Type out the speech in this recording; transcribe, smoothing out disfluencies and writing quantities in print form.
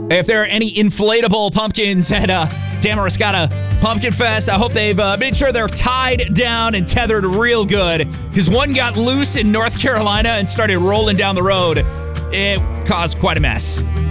If there are any inflatable pumpkins at Damariscotta Pumpkin Fest, I hope they've made sure they're tied down and tethered real good, because one got loose in North Carolina and started rolling down the road. It caused quite a mess.